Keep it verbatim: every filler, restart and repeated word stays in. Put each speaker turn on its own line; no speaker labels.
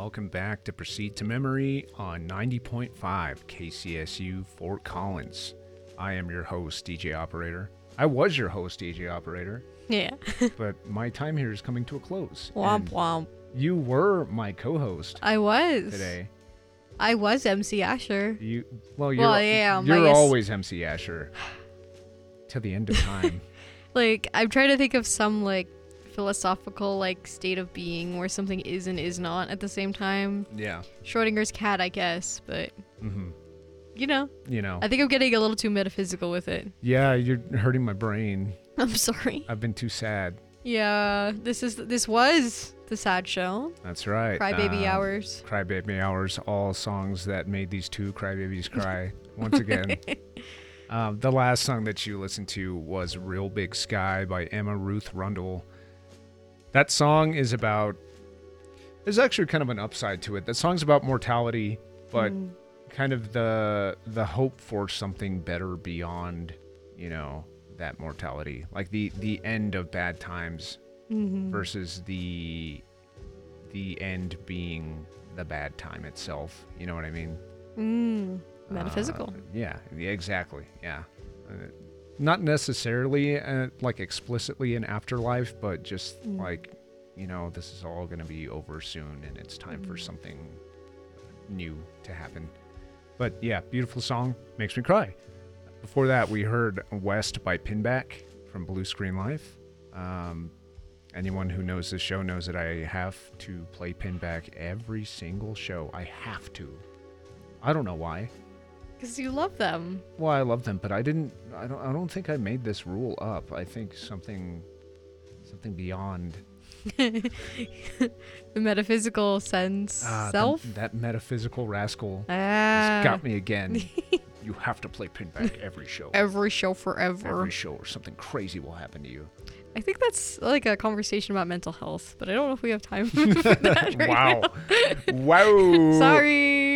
welcome back to Proceed to Memory on ninety point five K C S U Fort Collins. I am your host, D J Operator. I was your host, D J Operator.
Yeah.
But my time here is coming to a close.
Womp womp.
You were my co-host
I was.
today.
I was M C Asher.
You well, you're,
Well, yeah, I
you're
guess-
always M C Asher. Till the end of time.
Like, I'm trying to think of some, like, philosophical, like, state of being where something is and is not at the same time.
Yeah.
Schrodinger's cat, I guess, but,
Mm-hmm.
you know.
You know.
I think I'm getting a little too metaphysical with it.
Yeah, you're hurting my brain.
I'm sorry.
I've been too sad.
Yeah, this is this was the sad show.
That's right.
Crybaby
Um,
hours.
Crybaby Hours, all songs that made these two crybabies cry once again. um, the last song that you listened to was Real Big Sky by Emma Ruth Rundle. That song is about, there's actually kind of an upside to it. That song's about mortality, but
Mm.
kind of the the hope for something better beyond, you know, that mortality. Like the, the end of bad times
Mhm.
versus the the end being the bad time itself. You know what I mean?
Mm. Metaphysical.
Uh, yeah, yeah, exactly. Yeah. Uh, not necessarily uh, like explicitly an afterlife, but just
Mm.
like, you know, this is all going to be over soon and it's time for
Mm.
something new to happen. But yeah, beautiful song. Makes me cry. Before that, we heard West by Pinback from Blue Screen Life. Um, anyone who knows this show knows that I have to play Pinback every single show. I have to. I don't know why.
Because you love them.
Well, I love them, but I didn't. I don't. I don't think I made this rule up. I think something, something beyond
The metaphysical sense.
ah,
Self?
That, that metaphysical rascal
Ah.
has got me again. You have to play Pinback every show.
Every show forever.
Every show, or something crazy will happen to you.
I think that's like a conversation about mental health, but I don't know if we have time for that right
Wow.
now.
Wow.
Sorry.